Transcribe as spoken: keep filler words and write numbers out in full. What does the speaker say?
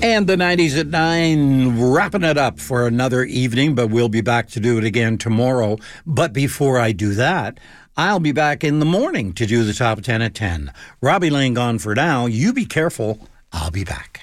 And the nineties at nine, wrapping it up for another evening, but we'll be back to do it again tomorrow. But before I do that, I'll be back in the morning to do the top ten at ten. Robbie Lane gone for now. You be careful. I'll be back.